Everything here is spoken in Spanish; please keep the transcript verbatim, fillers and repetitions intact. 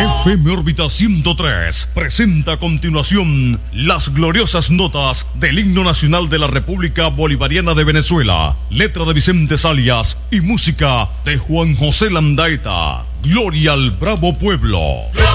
F M Órbita ciento tres presenta a continuación las gloriosas notas del himno nacional de la República Bolivariana de Venezuela, letra de Vicente Salias y música de Juan José Landaeta. Gloria al bravo pueblo.